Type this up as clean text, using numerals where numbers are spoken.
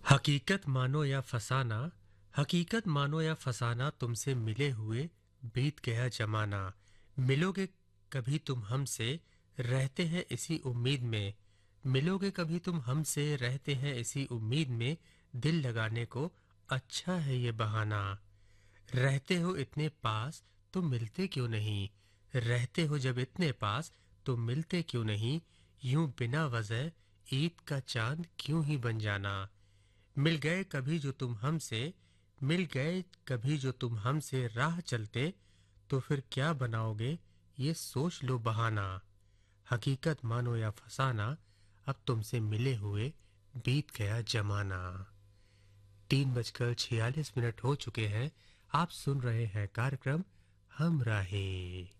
हकीकत मानो या फसाना, हकीकत मानो या फसाना, तुमसे मिले हुए बीत गया जमाना। मिलोगे कभी तुम हमसे, रहते हैं इसी उम्मीद में। मिलोगे कभी तुम हमसे, रहते हैं इसी उम्मीद में। दिल लगाने को अच्छा है ये बहाना। रहते हो इतने पास तो मिलते क्यों नहीं? रहते हो जब इतने पास तो मिलते क्यों नहीं? यूं बिना वजह ईद का चांद क्यों ही बन जाना? मिल गए कभी जो तुम हमसे, मिल गए कभी जो तुम हमसे राह चलते, तो फिर क्या बनाओगे ये सोच लो बहाना। हकीकत मानो या फसाना, अब तुमसे मिले हुए बीत गया जमाना। 3:46 हो चुके हैं। आप सुन रहे हैं कार्यक्रम हम राहे।